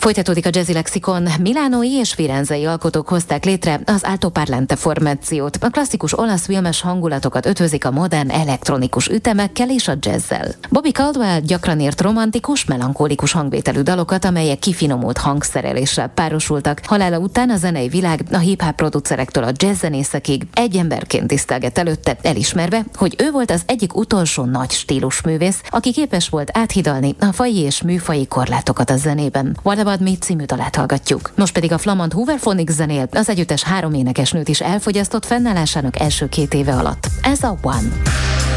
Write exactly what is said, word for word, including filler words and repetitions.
Folytatódik a Jazzy Lexikon. Milánói és firenzei alkotók hozták létre az Altoparlante formációt. A klasszikus olasz filmes hangulatokat ötvözik a modern elektronikus ütemekkel és a jazzzel. Bobby Caldwell gyakran írt romantikus, melankolikus hangvételű dalokat, amelyek kifinomult hangszereléssel párosultak. Halála után a zenei világ a hip-hop producerektől a jazzzenészekig egy emberként tisztelget előtte, elismerve, hogy ő volt az egyik utolsó nagy stílusművész, aki képes volt áthidalni a faji és műfaji korlátokat a zenében. What About Me című dalát hallgatjuk. Most pedig a flamand Hooverphonics zenél, az együttes három énekesnőt is elfogyasztott fennállásának első két éve alatt. Ez a One.